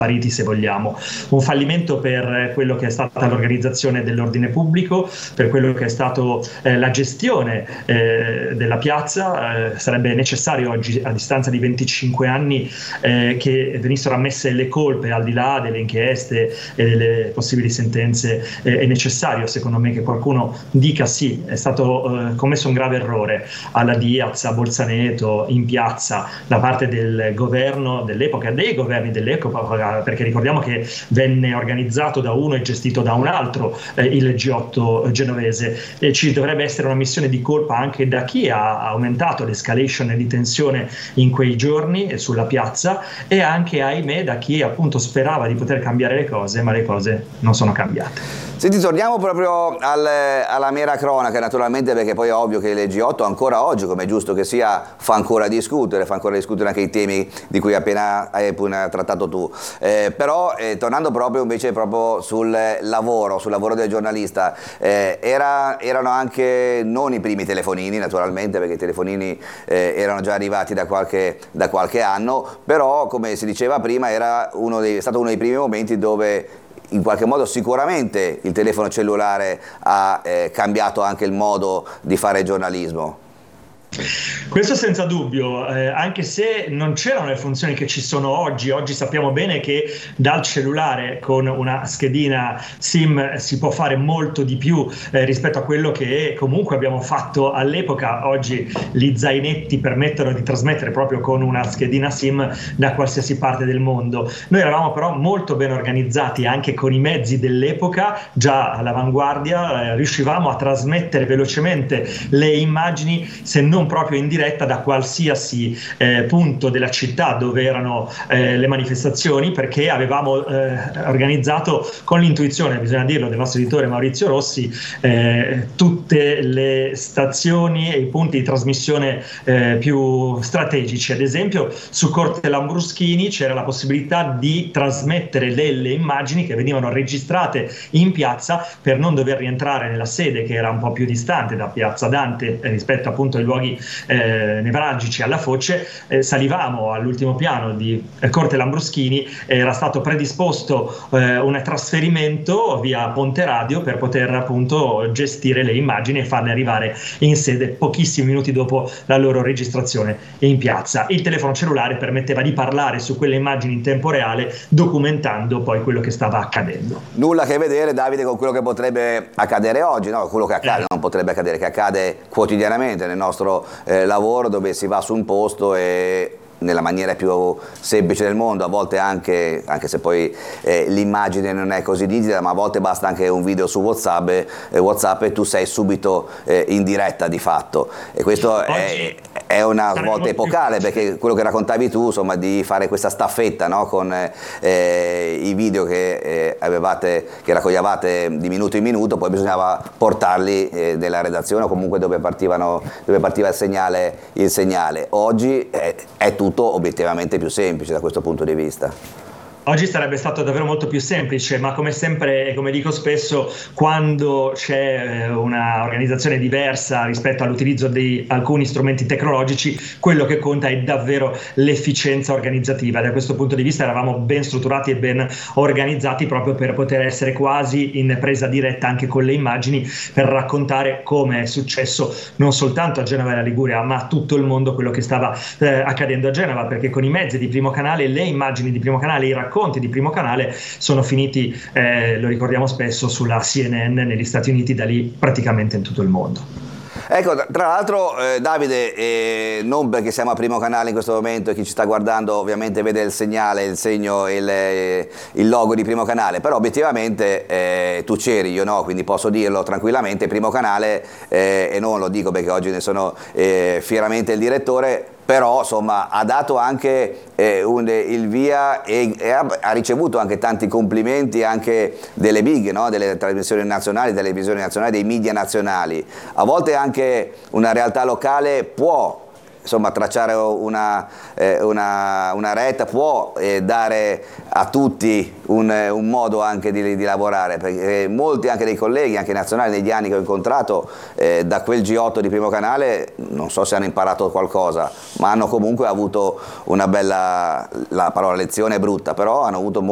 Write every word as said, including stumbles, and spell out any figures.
spariti, se vogliamo. Un fallimento per quello che è stata l'organizzazione dell'ordine pubblico, per quello che è stato eh, la gestione eh, della piazza. Eh, sarebbe necessario oggi, a distanza di venticinque anni, eh, che venissero ammesse le colpe al di là delle inchieste e delle possibili sentenze. Eh, è necessario, secondo me, che qualcuno dica sì, è stato eh, commesso un grave errore alla Diaz, a Bolzaneto, in piazza, da parte del governo dell'epoca, dei governi dell'epoca, perché ricordiamo che venne organizzato da uno e gestito da un altro, eh, il G otto genovese. E ci dovrebbe essere una missione di colpa anche da chi ha aumentato l'escalation di tensione in quei giorni sulla piazza, e anche, ahimè, da chi appunto sperava di poter cambiare le cose, ma le cose non sono cambiate. Senti, torniamo proprio al, alla mera cronaca, naturalmente, perché poi è ovvio che il G otto ancora oggi, come è giusto che sia, fa ancora discutere, fa ancora discutere anche i temi di cui appena hai appena trattato tu. Eh, però, eh, tornando proprio invece proprio sul lavoro, sul lavoro del giornalista, eh, era, erano anche non i primi telefonini, naturalmente, perché i telefonini eh, erano già arrivati da qualche, da qualche anno, però, come si diceva prima, era uno dei, è stato uno dei primi momenti dove in qualche modo sicuramente il telefono cellulare ha eh, cambiato anche il modo di fare giornalismo. Questo senza dubbio, eh, anche se non c'erano le funzioni che ci sono oggi. Oggi sappiamo bene che dal cellulare con una schedina SIM si può fare molto di più eh, rispetto a quello che comunque abbiamo fatto all'epoca. Oggi gli zainetti permettono di trasmettere proprio con una schedina SIM da qualsiasi parte del mondo. Noi eravamo però molto ben organizzati anche con i mezzi dell'epoca, già all'avanguardia, eh, riuscivamo a trasmettere velocemente le immagini, se non proprio in diretta, da qualsiasi eh, punto della città dove erano eh, le manifestazioni, perché avevamo eh, organizzato con l'intuizione, bisogna dirlo, del nostro editore Maurizio Rossi, eh, tutte le stazioni e i punti di trasmissione eh, più strategici. Ad esempio, su Corte Lambruschini c'era la possibilità di trasmettere delle immagini che venivano registrate in piazza per non dover rientrare nella sede, che era un po' più distante da Piazza Dante eh, rispetto appunto ai luoghi Eh, nevralgici alla Foce. Eh, salivamo all'ultimo piano di eh, Corte Lambruschini, era stato predisposto eh, un trasferimento via Ponte Radio per poter appunto gestire le immagini e farle arrivare in sede pochissimi minuti dopo la loro registrazione in piazza. Il telefono cellulare permetteva di parlare su quelle immagini in tempo reale, documentando poi quello che stava accadendo. Nulla a che vedere, Davide, con quello che potrebbe accadere oggi, no? Quello che accade, eh. non potrebbe accadere, che accade quotidianamente nel nostro Eh, lavoro, dove si va su un posto e nella maniera più semplice del mondo, a volte anche, anche se poi eh, l'immagine non è così nitida, ma a volte basta anche un video su WhatsApp, eh, WhatsApp e tu sei subito eh, in diretta di fatto, e questo è, è una svolta epocale, perché quello che raccontavi tu, insomma, di fare questa staffetta, no? Con eh, i video che eh, avevate, che raccoglievate di minuto in minuto, poi bisognava portarli eh, nella redazione o comunque dove partivano, dove partiva il segnale, il segnale. Oggi è, è tutto obiettivamente più semplice da questo punto di vista. Oggi sarebbe stato davvero molto più semplice, ma come sempre e come dico spesso, quando c'è una organizzazione diversa rispetto all'utilizzo di alcuni strumenti tecnologici, quello che conta è davvero l'efficienza organizzativa. Da questo punto di vista eravamo ben strutturati e ben organizzati proprio per poter essere quasi in presa diretta anche con le immagini, per raccontare come è successo non soltanto a Genova e alla Liguria, ma a tutto il mondo quello che stava eh, accadendo a Genova, perché con i mezzi di Primo Canale, le immagini di Primo Canale, i racconti di Primo Canale sono finiti, eh, lo ricordiamo spesso, sulla C N N negli Stati Uniti, da lì praticamente in tutto il mondo. Ecco, tra l'altro eh, Davide, eh, non perché siamo a Primo Canale in questo momento e chi ci sta guardando ovviamente vede il segnale, il segno, il, eh, il logo di Primo Canale, però obiettivamente eh, tu c'eri, io no, quindi posso dirlo tranquillamente, Primo Canale, eh, e non lo dico perché oggi ne sono eh, fieramente il direttore, però insomma ha dato anche eh, un, il via e, e ha, ha ricevuto anche tanti complimenti anche delle big, no? Delle trasmissioni nazionali, delle televisioni nazionali, dei media nazionali. A volte anche una realtà locale può insomma tracciare una, eh, una, una retta, può eh, dare a tutti un, un modo anche di, di lavorare, perché molti anche dei colleghi, anche nazionali, negli anni che ho incontrato eh, da quel G otto di Primo Canale, non so se hanno imparato qualcosa, ma hanno comunque avuto una bella, la parola lezione è brutta, però hanno avuto